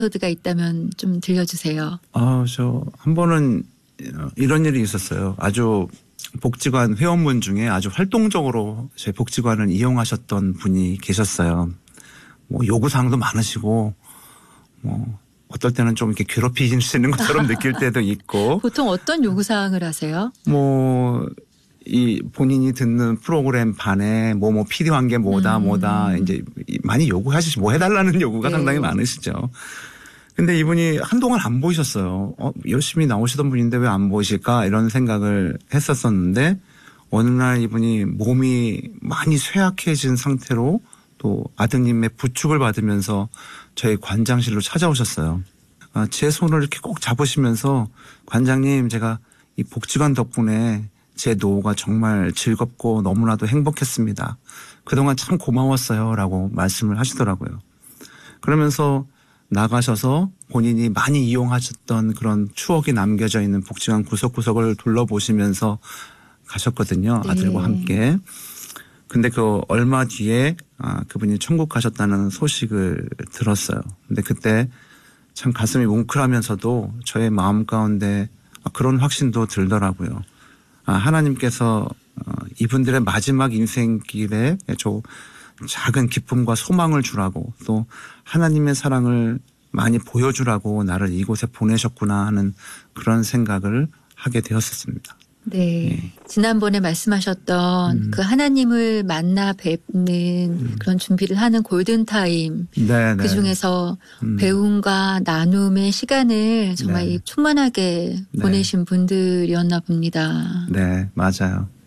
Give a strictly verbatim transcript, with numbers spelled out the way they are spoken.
에피소드가 있다면 좀 들려주세요. 아, 저 한 번은 이런 일이 있었어요. 아주 복지관 회원분 중에 아주 활동적으로 저희 복지관을 이용하셨던 분이 계셨어요. 뭐 요구사항도 많으시고 뭐 어떨 때는 좀 이렇게 괴롭히시는 것처럼 느낄 때도 있고. 보통 어떤 요구사항을 하세요? 뭐 이 본인이 듣는 프로그램 반에 뭐 뭐 필요한 게 뭐다 음. 뭐다 이제 많이 요구하시죠. 뭐 해달라는 요구가 네. 상당히 많으시죠. 근데 이분이 한동안 안 보이셨어요. 어, 열심히 나오시던 분인데 왜 안 보이실까 이런 생각을 했었었는데 어느 날 이분이 몸이 많이 쇠약해진 상태로 또 아드님의 부축을 받으면서 저희 관장실로 찾아오셨어요. 아, 제 손을 이렇게 꼭 잡으시면서 관장님 제가 이 복지관 덕분에 제 노후가 정말 즐겁고 너무나도 행복했습니다. 그동안 참 고마웠어요 라고 말씀을 하시더라고요. 그러면서 나가셔서 본인이 많이 이용하셨던 그런 추억이 남겨져 있는 복지관 구석구석을 둘러보시면서 가셨거든요. 네. 아들과 함께. 근데 그 얼마 뒤에 아, 그분이 천국 가셨다는 소식을 들었어요. 근데 그때 참 가슴이 뭉클하면서도 저의 마음 가운데 그런 확신도 들더라고요. 아, 하나님께서 이분들의 마지막 인생길에 저 작은 기쁨과 소망을 주라고 또 하나님의 사랑을 많이 보여주라고 나를 이곳에 보내셨구나 하는 그런 생각을 하게 되었었습니다. 네. 네. 지난번에 말씀하셨던 음. 그 하나님을 만나 뵙는 음. 그런 준비를 하는 골든타임. 네, 그 네. 중에서 음. 배움과 나눔의 시간을 정말 네. 충만하게 네. 보내신 분들이었나 봅니다. 네, 맞아요.